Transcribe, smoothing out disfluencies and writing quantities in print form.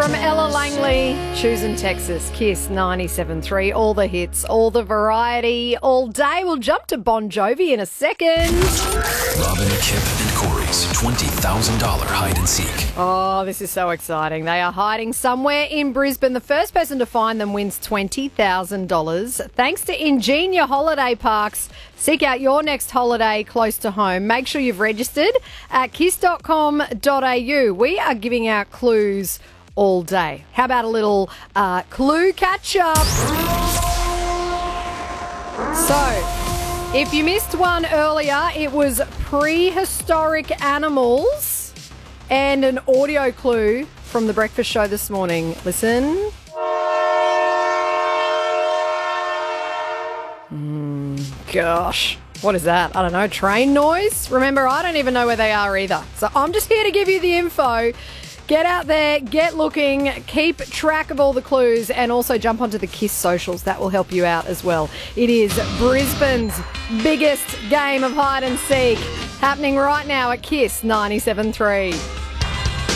From Ella Langley, Choosing Texas, Kiss 97.3, all the hits, all the variety, all day. We'll jump to Bon Jovi in a second. Robin, Kip and Corey's $20,000 hide and seek. Oh, this is so exciting. They are hiding somewhere in Brisbane. The first person to find them wins $20,000. Thanks to Ingenia Holiday Parks. Seek out your next holiday close to home. Make sure you've registered at kiss.com.au. We are giving out clues all day. How about a little clue catch-up? So, if you missed one earlier, it was prehistoric animals and an audio clue from The Breakfast Show this morning. Listen. Gosh, what is that? I don't know, train noise? Remember, I don't even know where they are either. So I'm just here to give you the info. Get out there, get looking, keep track of all the clues, and also jump onto the KISS socials. That will help you out as well. It is Brisbane's biggest game of hide and seek, happening right now at KISS 97.3.